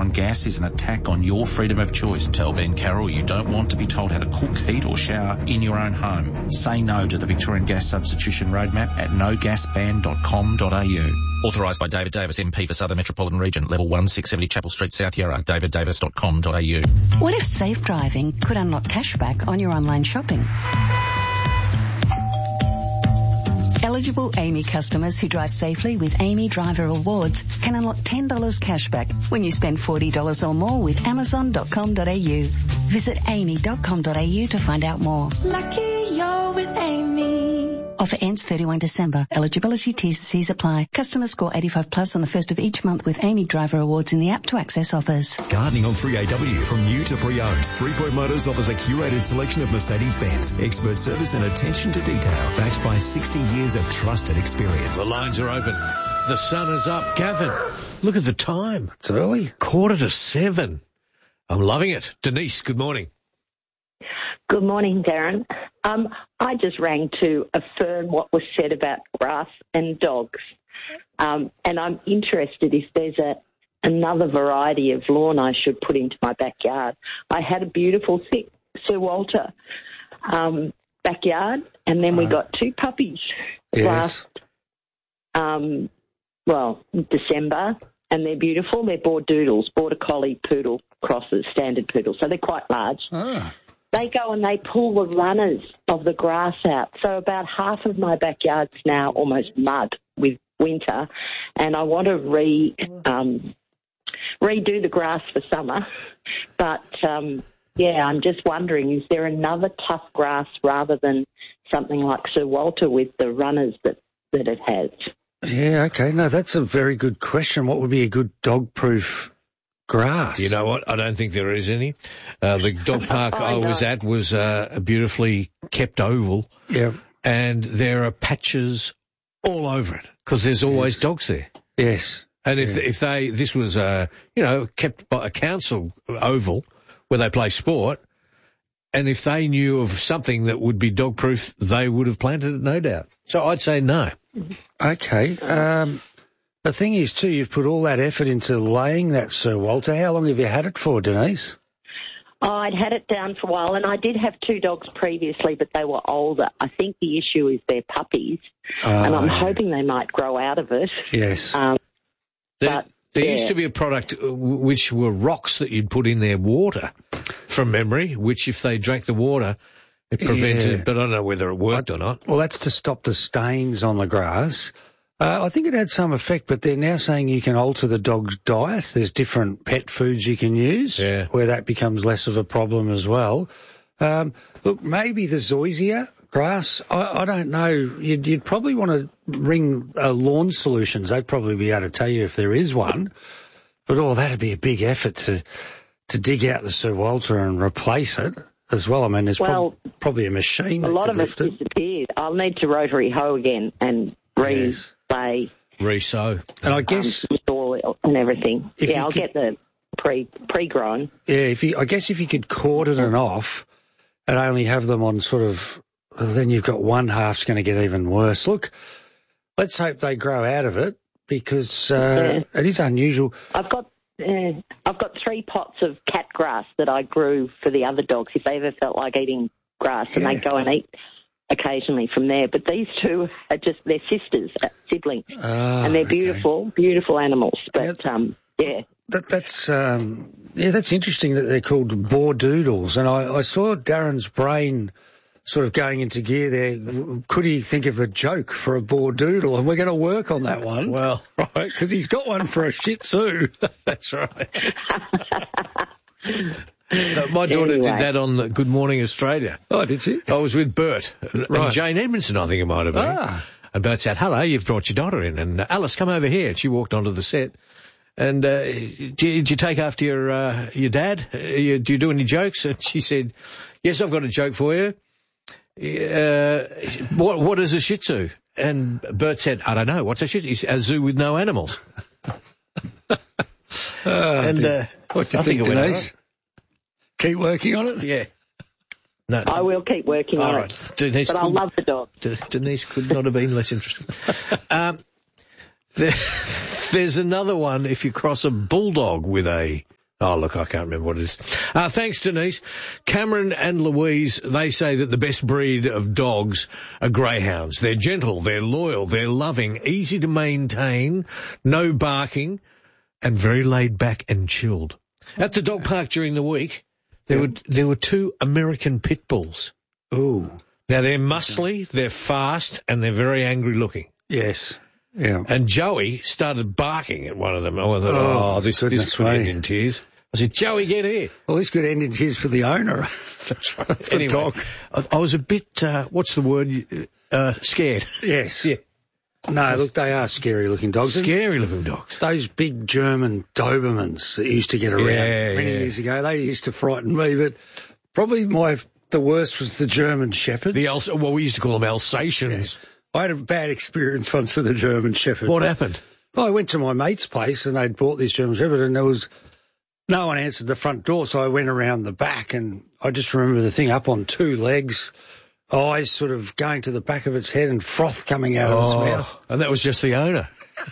on gas is an attack on your freedom of choice. Tell Ben Carroll you don't want to be told how to cook, heat or shower in your own home. Say no to the Victorian Gas Substitution Roadmap at nogasban.com.au. Authorised by David Davis, MP for Southern Metropolitan Region, Level 1, 670 Chapel Street, South Yarra, daviddavis.com.au. What if safe driving could unlock cashback on your online shopping? Eligible AAMI customers who drive safely with AAMI Driver Awards can unlock $10 cashback when you spend $40 or more with Amazon.com.au. Visit aami.com.au to find out more. Lucky you're with AAMI. Offer ends 31 December. Eligibility T's and C's apply. Customers score 85 plus on the first of each month with AAMI Driver Awards in the app to access offers. Gardening on 3AW. From new to pre-owned, 3 Point Motors offers a curated selection of Mercedes-Benz. Expert service and attention to detail. Backed by 60 years of trusted experience. The lines are open. The sun is up. Gavin, look at the time. It's early. 6:45. I'm loving it. Denise, good morning. Good morning, Darren. I just rang to affirm what was said about grass and dogs. And I'm interested if there's another variety of lawn I should put into my backyard. I had a beautiful thick Sir Walter backyard, and then we got 2 puppies last, December, and they're beautiful. They're Bordoodles, Border Collie Poodle crosses, standard poodles, so they're quite large. They go and they pull the runners of the grass out. So about half of my backyard's now almost mud with winter, and I want to redo the grass for summer. But, I'm just wondering, is there another tough grass rather than something like Sir Walter with the runners that it has? Yeah, okay. No, that's a very good question. What would be a good dog-proof grass? You know what? I don't think there is any. The dog park I was at was a beautifully kept oval. Yeah. And there are patches all over it because there's always dogs there. Yes. And if this was, kept by a council oval where they play sport, and if they knew of something that would be dog-proof, they would have planted it, no doubt. So I'd say no. Okay. The thing is, too, you've put all that effort into laying that Sir Walter. How long have you had it for, Denise? Oh, I'd had it down for a while, and I did have 2 dogs previously, but they were older. I think the issue is they're puppies, and I'm hoping they might grow out of it. Yes. There used to be a product which were rocks that you'd put in their water, from memory, which if they drank the water, it prevented, but I don't know whether it worked or not. Well, that's to stop the stains on the grass. I think it had some effect, but they're now saying you can alter the dog's diet. There's different pet foods you can use where that becomes less of a problem as well. Look, maybe the zoysia grass, I don't know. You'd probably want to ring Lawn Solutions. They'd probably be able to tell you if there is one. But, that'd be a big effort to dig out the Sir Walter and replace it as well. I mean, there's probably a machine. A lot of it's disappeared. I'll need to rotary hoe again and re-sow. And I guess soil and everything. I'll get the pre-grown. Yeah, I guess if you could cordon it off and only have them on sort of, then you've got one half's going to get even worse. Look, let's hope they grow out of it because it is unusual. I've got 3 pots of cat grass that I grew for the other dogs if they ever felt like eating grass, and they go and eat occasionally from there. But these 2 are just, they're sisters, siblings, and they're beautiful, beautiful animals. But, That's interesting that they're called Bordoodles. And I saw Darren's brain sort of going into gear there. Could he think of a joke for a Bordoodle? And we're going to work on that one. Well, right, because he's got one for a Shih Tzu. That's right. My daughter did that on Good Morning Australia. Oh, did she? I was with Bert and Jane Edmondson, I think it might have been. And Bert said, "Hello, you've brought your daughter in. And Alice, come over here." And she walked onto the set. And did you take after your dad? Do you do any jokes? And she said, "Yes, I've got a joke for you. What is a Shih Tzu?" And Bert said, "I don't know. What's a Shih Tzu?" He said, "A zoo with no animals." What do you think, Denise? Keep working on it? Yeah. No, I will keep working on it. Denise, but I love the dog. Denise could not have been less interested. There's another one if you cross a bulldog with a Oh, look, I can't remember what it is. Thanks, Denise. Cameron and Louise, they say that the best breed of dogs are greyhounds. They're gentle, they're loyal, they're loving, easy to maintain, no barking, and very laid back and chilled. At the dog park during the week, there were 2 American pit bulls. Ooh. Now, they're muscly, they're fast, and they're very angry looking. Yes. Yeah. And Joey started barking at one of them. I thought, this could end in tears. I said, Joey, get here. Well, this could end in tears for the owner. That's right. Anyway, dog. I was a bit, what's the word, scared. Yes. Yeah. No, look, they are scary-looking dogs. Scary-looking dogs. Those big German Dobermans that used to get around many years ago, they used to frighten me, but probably the worst was the German Shepherd. We used to call them Alsatians. Yeah. I had a bad experience once with a German Shepherd. What happened? Well, I went to my mate's place and they'd bought this German Shepherd and no one answered the front door, so I went around the back and I just remember the thing up on 2 legs, eyes sort of going to the back of its head and froth coming out of its mouth. And that was just the owner.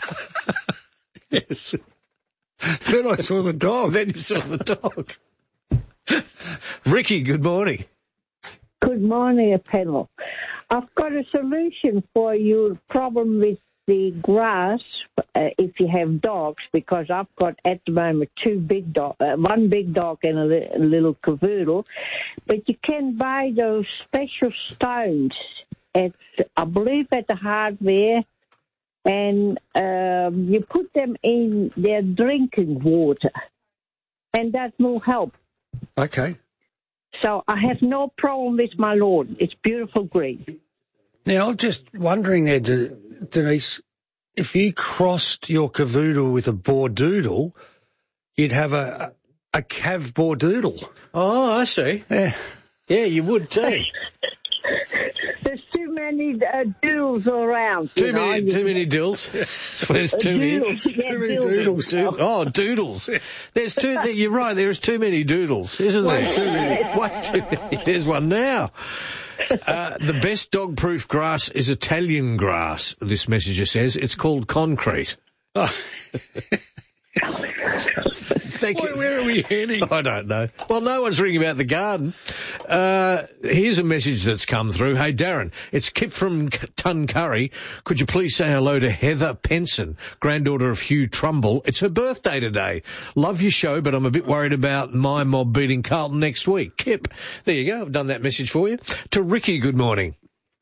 Yes. Then I saw the dog. Then you saw the dog. Ricky, good morning. Good morning, panel. I've got a solution for your problem with the grass if you have dogs, because I've got at the moment 2 big dogs, one big dog and a little cavoodle. But you can buy those special stones I believe at the hardware, and you put them in their drinking water, and that will help. Okay. So I have no problem with my lawn. It's beautiful green. Now, I'm just wondering there, Denise, if you crossed your cavoodle with a bordoodle, you'd have a cav bordoodle. Oh, I see. Yeah. Yeah, you would too. There's too many doodles around. Too many doodles. There's too many doodles. Oh, doodles. You're right. There's too many doodles, isn't there? Too many. There's one now. The best dog-proof grass is Italian grass, this messenger says. It's called concrete. Oh. Thank you. Where are we heading? I don't know. Well, no one's ringing about the garden. Here's a message that's come through. Hey, Darren, it's Kip from Tuncurry. Could you please say hello to Heather Penson, granddaughter of Hugh Trumbull? It's her birthday today. Love your show, but I'm a bit worried about my mob beating Carlton next week. Kip, there you go. I've done that message for you. To Ricky, good morning.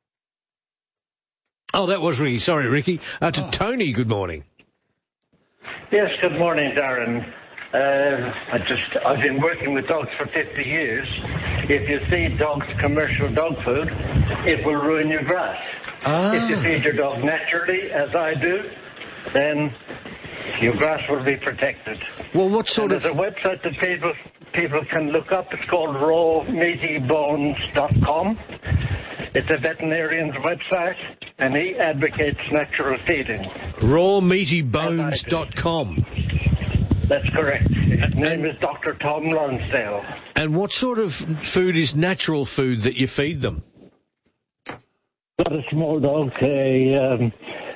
Oh, that was Ricky. Sorry, Ricky. To Tony, good morning. Yes, good morning, Darren. I've been working with dogs for 50 years. If you feed dogs commercial dog food, it will ruin your grass. If you feed your dog naturally, as I do, then your grass will be protected. Well, what sort of... There's a website that people can look up. It's called rawmeatybones.com. It's a veterinarian's website, and he advocates natural feeding. Rawmeatybones.com. That's correct. His name is Dr. Tom Lonsdale. And what sort of food is natural food that you feed them? Got a small dog, and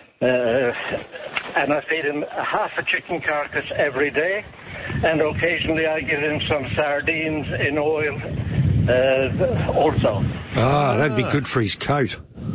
I feed him half a chicken carcass every day, and occasionally I give him some sardines in oil also. That'd be good for his coat.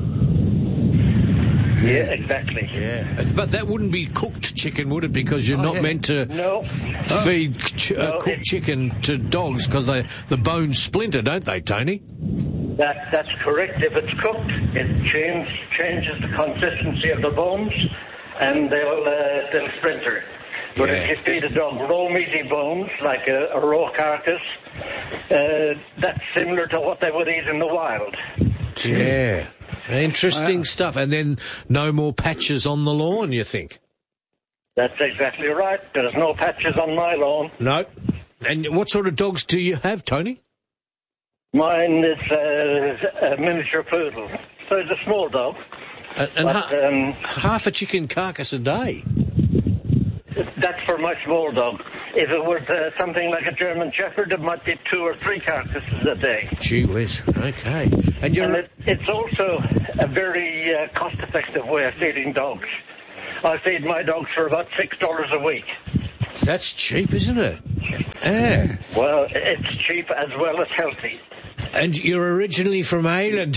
Yeah, exactly. Yeah, but that wouldn't be cooked chicken, would it? Because you're not meant to feed cooked chicken to dogs because the bones splinter, don't they, Tony? That's correct. If it's cooked, it changes the consistency of the bones, and they'll splinter. But if you feed a dog raw meaty bones, like a raw carcass, that's similar to what they would eat in the wild. Yeah. Interesting stuff. And then no more patches on the lawn, you think? That's exactly right. There's no patches on my lawn. No. And what sort of dogs do you have, Tony? Mine is a miniature poodle. So it's a small dog. Half a chicken carcass a day? That's for my small dog. If it was something like a German Shepherd, it might be 2 or 3 carcasses a day. Gee whiz. Okay. And it's also a very cost-effective way of feeding dogs. I feed my dogs for about $6 a week. That's cheap, isn't it? Yeah. Well, it's cheap as well as healthy. And you're originally from Ireland?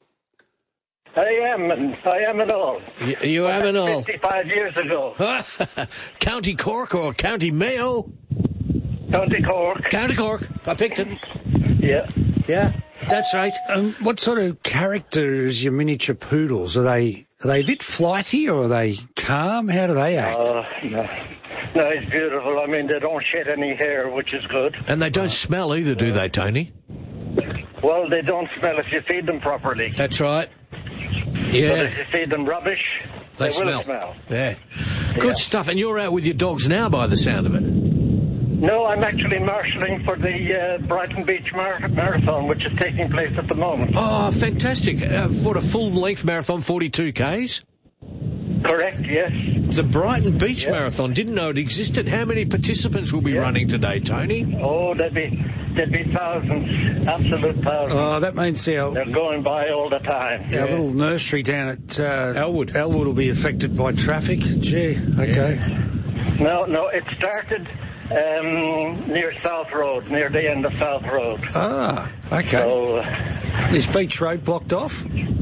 I am and all. You am and all. 55 years ago. County Cork or County Mayo? County Cork. County Cork. I picked it. Yeah. Yeah, that's right. What sort of character is your miniature poodles? Are they a bit flighty or are they calm? How do they act? No, it's beautiful. I mean, they don't shed any hair, which is good. And they don't smell either, do they, Tony? Well, they don't smell if you feed them properly. That's right. Yeah. But if you feed them rubbish, they will smell. Yeah. Good stuff. And you're out with your dogs now, by the sound of it. No, I'm actually marshalling for the Brighton Beach Marathon, which is taking place at the moment. Oh, fantastic. What, a full-length marathon, 42 Ks? Correct, yes. The Brighton Beach Marathon. Didn't know it existed. How many participants will be running today, Tony? Oh, there'd be thousands, absolute thousands. Oh, that means they're going by all the time. Our little nursery down at Elwood will be affected by traffic. Gee, okay. No, it started near South Road, near the end of South Road. Ah, okay. So, is Beach Road blocked off?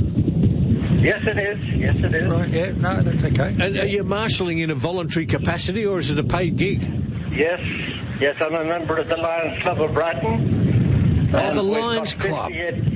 Yes, it is. Yes, it is. Right, yeah, no, that's okay. And are you marshalling in a voluntary capacity or is it a paid gig? Yes, I'm a member of the Lions Club of Brighton. Oh, the Lions Club.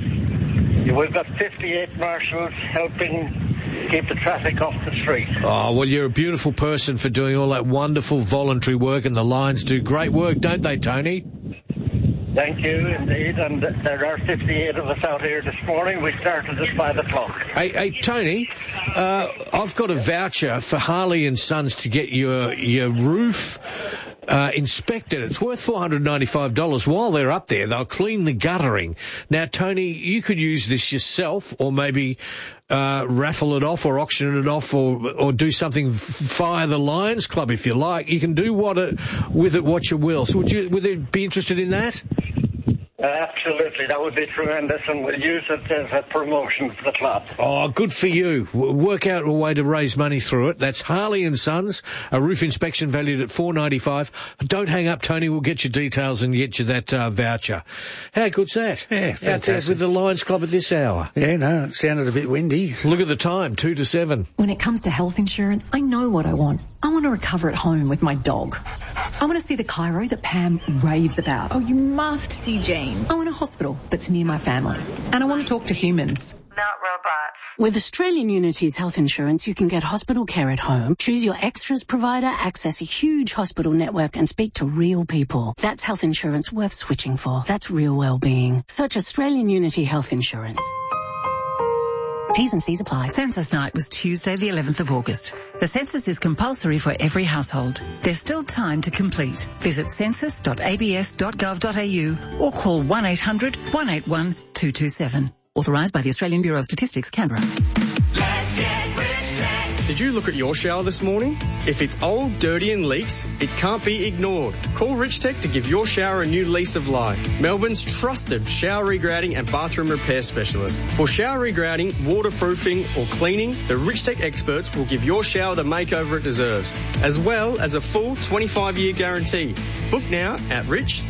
We've got 58 marshals helping keep the traffic off the street. Oh, well, you're a beautiful person for doing all that wonderful voluntary work, and the Lions do great work, don't they, Tony? Thank you, indeed. And there are 58 of us out here this morning. We started at 5 o'clock. Hey, Tony, I've got a voucher for Harley and Sons to get your roof inspected. It's worth $495. While they're up there, they'll clean the guttering. Now, Tony, you could use this yourself, or maybe raffle it off, or auction it off, or do something via the Lions Club if you like. You can do with it what you will. So would you be interested in that? Absolutely, that would be tremendous, and we'll use it as a promotion for the club. Oh, good for you. Work out a way to raise money through it. That's Harley and Sons, a roof inspection valued at $495. Don't hang up, Tony. We'll get your details and get you that voucher. How good's that? Yeah, fantastic. Out there with the Lions Club at this hour. Yeah, no, it sounded a bit windy. Look at the time, 2 to 7. When it comes to health insurance, I know what I want. I want to recover at home with my dog. I want to see the chiro that Pam raves about. Oh, you must see Jane. I want a hospital that's near my family. And I want to talk to humans. Not robots. With Australian Unity's health insurance, you can get hospital care at home, choose your extras provider, access a huge hospital network, and speak to real people. That's health insurance worth switching for. That's real well-being. Search Australian Unity Health Insurance. T's and C's apply. Census night was Tuesday the 11th of August. The census is compulsory for every household. There's still time to complete. Visit census.abs.gov.au or call 1-800-181-227. Authorised by the Australian Bureau of Statistics, Canberra. Let's get Rich Tech. Did you look at your shower this morning? If it's old, dirty and leaks, it can't be ignored. Call Rich Tech to give your shower a new lease of life. Melbourne's trusted shower regrouting and bathroom repair specialist. For shower regrouting, waterproofing or cleaning, the Rich Tech experts will give your shower the makeover it deserves, as well as a full 25-year guarantee. Book now at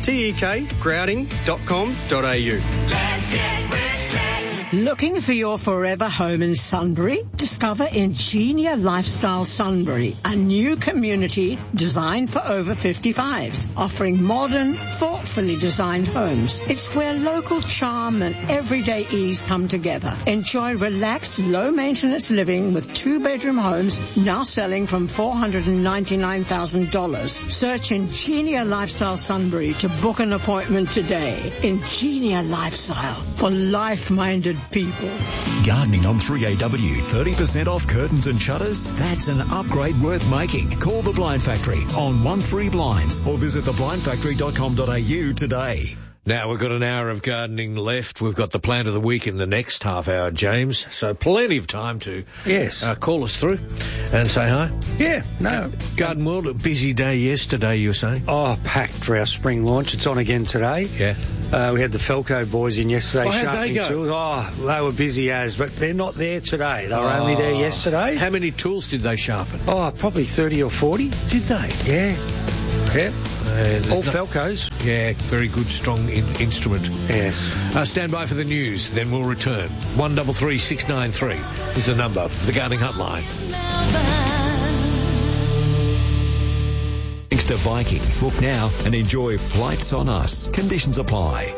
richtekgrouting.com.au. Let's get Rich Tech. Looking for your forever home in Sunbury? Discover Ingenia Lifestyle Sunbury, a new community designed for over 55s, offering modern, thoughtfully designed homes. It's where local charm and everyday ease come together. Enjoy relaxed, low-maintenance living with 2-bedroom homes now selling from $499,000. Search Ingenia Lifestyle Sunbury to book an appointment today. Ingenia Lifestyle for life-minded people. Gardening on 3AW, 30% off curtains and shutters? That's an upgrade worth making. Call the Blind Factory on 13 Blinds or visit theblindfactory.com.au today. Now, we've got an hour of gardening left. We've got the plant of the week in the next half hour, James. So plenty of time to call us through and say hi. Yeah, no. Garden World, a busy day yesterday, you were saying? Oh, packed for our spring launch. It's on again today. Yeah. We had the Felco boys in yesterday. How'd they go? Tools. Oh, they were busy as, but they're not there today. They were only there yesterday. How many tools did they sharpen? Oh, probably 30 or 40. Did they? Yeah. Yeah. All Falcos. Yeah, very good, strong instrument. Yes. Stand by for the news, then we'll return. 133693 is the number for the guarding hotline. Thanks to Viking. Book now and enjoy Flights on Us. Conditions apply.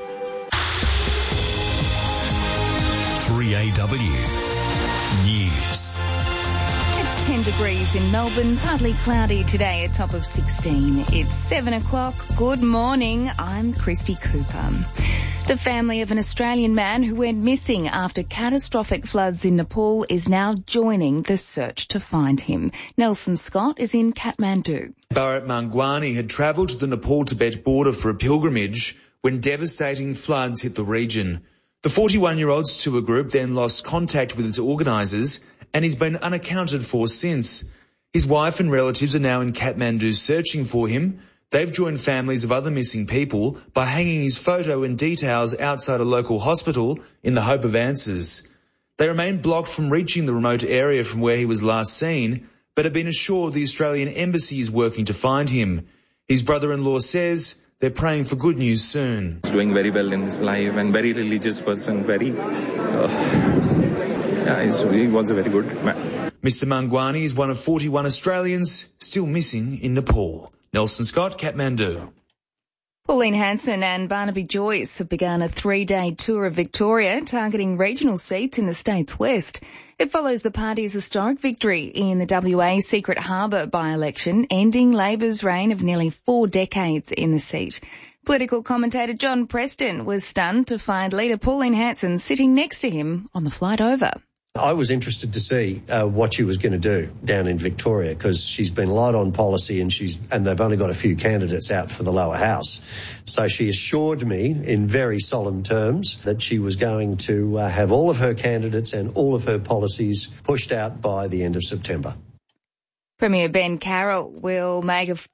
3AW News. It's 10 degrees in Melbourne, partly cloudy today, a top of 16. It's 7 o'clock. Good morning. I'm Christy Cooper. The family of an Australian man who went missing after catastrophic floods in Nepal is now joining the search to find him. Nelson Scott is in Kathmandu. Bharat Mangwani had travelled to the Nepal-Tibet border for a pilgrimage when devastating floods hit the region. The 41-year-old's tour group then lost contact with its organisers, and he's been unaccounted for since. His wife and relatives are now in Kathmandu searching for him. They've joined families of other missing people by hanging his photo and details outside a local hospital in the hope of answers. They remain blocked from reaching the remote area from where he was last seen, but have been assured the Australian Embassy is working to find him. His brother-in-law says they're praying for good news soon. He's doing very well in his life and very religious person, he was a very good man. Mr. Mangwani is one of 41 Australians still missing in Nepal. Nelson Scott, Kathmandu. Pauline Hanson and Barnaby Joyce have begun a 3-day tour of Victoria, targeting regional seats in the state's west. It follows the party's historic victory in the WA Secret Harbour by-election, ending Labor's reign of nearly 4 decades in the seat. Political commentator John Preston was stunned to find leader Pauline Hanson sitting next to him on the flight over. I was interested to see what she was going to do down in Victoria, because she's been light on policy and they've only got a few candidates out for the lower house. So she assured me in very solemn terms that she was going to have all of her candidates and all of her policies pushed out by the end of September. Premier Ben Carroll will make a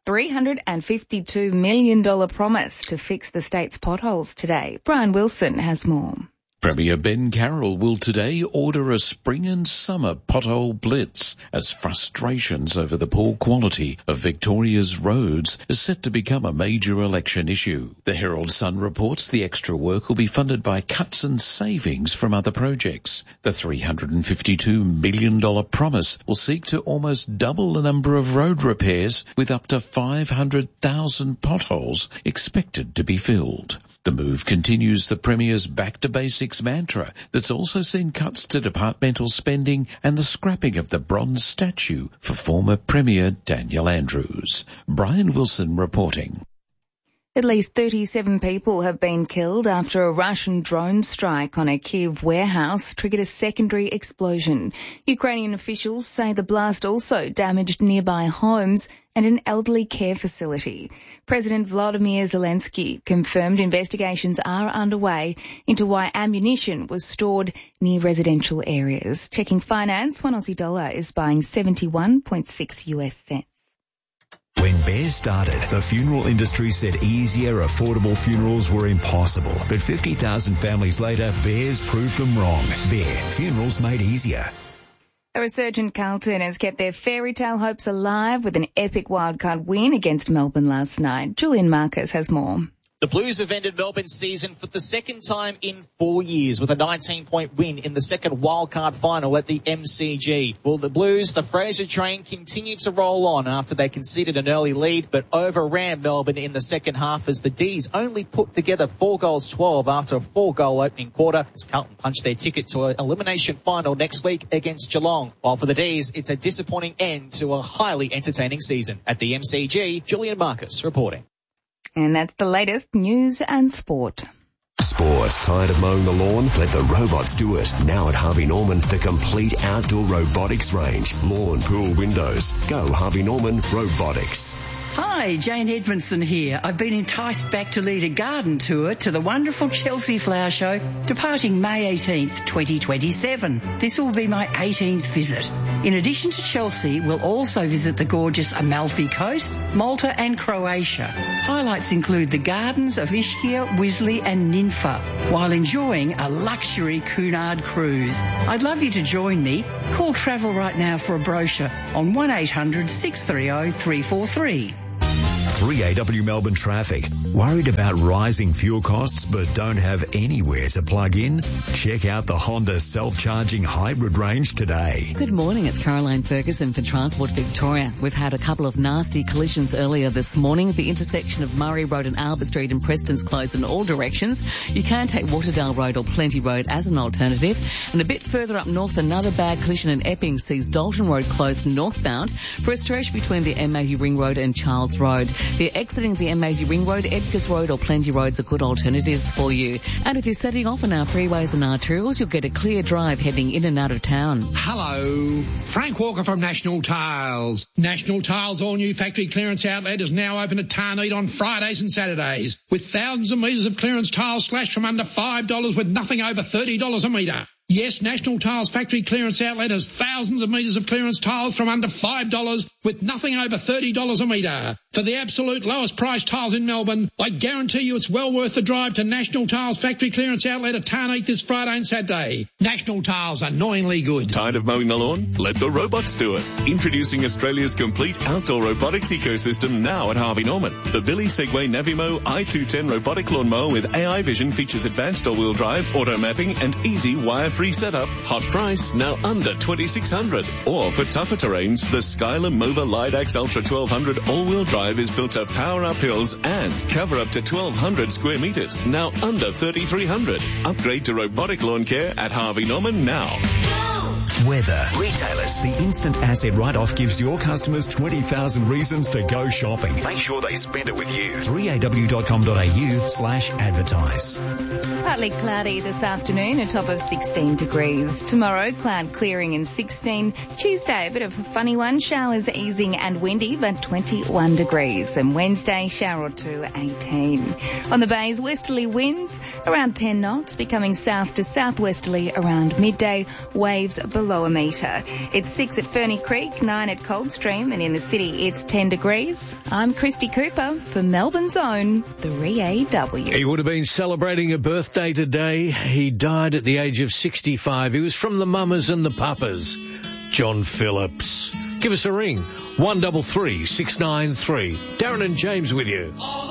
$352 million promise to fix the state's potholes today. Brian Wilson has more. Premier Ben Carroll will today order a spring and summer pothole blitz as frustrations over the poor quality of Victoria's roads is set to become a major election issue. The Herald Sun reports the extra work will be funded by cuts and savings from other projects. The $352 million promise will seek to almost double the number of road repairs, with up to 500,000 potholes expected to be filled. The move continues the Premier's back-to-basics mantra that's also seen cuts to departmental spending and the scrapping of the bronze statue for former Premier Daniel Andrews. Brian Wilson reporting. At least 37 people have been killed after a Russian drone strike on a Kyiv warehouse triggered a secondary explosion. Ukrainian officials say the blast also damaged nearby homes and an elderly care facility. President Volodymyr Zelensky confirmed investigations are underway into why ammunition was stored near residential areas. Checking finance, one Aussie dollar is buying 71.6 US cents. When Bears started, the funeral industry said easier, affordable funerals were impossible. But 50,000 families later, Bears proved them wrong. Bear, funerals made easier. A resurgent Carlton has kept their fairy tale hopes alive with an epic wildcard win against Melbourne last night. Julian Marcus has more. The Blues have ended Melbourne's season for the second time in 4 years with a 19-point win in the second wildcard final at the MCG. For the Blues, the Fraser train continued to roll on after they conceded an early lead but overran Melbourne in the second half as the D's only put together 4-12 after a 4-goal opening quarter as Carlton punched their ticket to an elimination final next week against Geelong. While for the D's, it's a disappointing end to a highly entertaining season. At the MCG, Julian Marcus reporting. And that's the latest news and sport. Sport. Tired of mowing the lawn? Let the robots do it. Now at Harvey Norman, the complete outdoor robotics range. Lawn, pool, windows. Go Harvey Norman Robotics. Hi, Jane Edmondson here. I've been enticed back to lead a garden tour to the wonderful Chelsea Flower Show, departing May 18th, 2027. This will be my 18th visit. In addition to Chelsea, we'll also visit the gorgeous Amalfi Coast, Malta and Croatia. Highlights include the gardens of Ischia, Wisley and Ninfa, while enjoying a luxury Cunard cruise. I'd love you to join me. Call Travel right now for a brochure on 1800 630 343. 3AW Melbourne traffic. Worried about rising fuel costs but don't have anywhere to plug in? Check out the Honda self-charging hybrid range today. Good morning, it's Caroline Ferguson for Transport Victoria. We've had a couple of nasty collisions earlier this morning. The intersection of Murray Road and Albert Street in Preston's closed in all directions. You can take Waterdale Road or Plenty Road as an alternative. And a bit further up north, another bad collision in Epping sees Dalton Road closed northbound for a stretch between the MAU Ring Road and Charles Road. If you're exiting the MAU Ring Road, Edgars Road or Plenty Roads are good alternatives for you. And if you're setting off on our freeways and arterials, you'll get a clear drive heading in and out of town. Hello, Frank Walker from National Tiles. National Tiles' all-new factory clearance outlet is now open at Tarneed on Fridays and Saturdays, with thousands of metres of clearance tiles slashed from under $5 with nothing over $30 a metre. Yes, National Tiles Factory Clearance Outlet has thousands of metres of clearance tiles from under $5 with nothing over $30 a metre. For the absolute lowest price tiles in Melbourne, I guarantee you it's well worth the drive to National Tiles Factory Clearance Outlet at Tarneet this Friday and Saturday. National Tiles, annoyingly good. Tired of mowing the lawn? Let the robots do it. Introducing Australia's complete outdoor robotics ecosystem now at Harvey Norman. The Billy Segway Navimo i210 robotic lawnmower with AI vision features advanced all-wheel drive, auto mapping and easy wire-free setup. Hot price, now under $2,600. Or for tougher terrains, the Skyler Mova Lidax Ultra 1200 all-wheel drive is built to power up hills and cover up to 1,200 square metres, now under $3,300. Upgrade to robotic lawn care at Harvey Norman now. Weather. Retailers. The instant asset write-off gives your customers 20,000 reasons to go shopping. Make sure they spend it with you. 3aw.com.au/advertise. Partly cloudy this afternoon, a top of 16 degrees. Tomorrow, cloud clearing and 16. Tuesday, a bit of a funny one. Showers easing and windy, but 21 degrees. And Wednesday, shower or two, 18. On the bays, westerly winds around 10 knots, becoming south to southwesterly around midday. Waves below a metre. It's 6 at Ferny Creek, 9 at Coldstream, and in the city it's 10 degrees. I'm Christy Cooper for Melbourne's own 3AW. He would have been celebrating a birthday today. He died at the age of 65. He was from the Mamas and the Papas. John Phillips. Give us a ring. 133 693. Darren and James with you.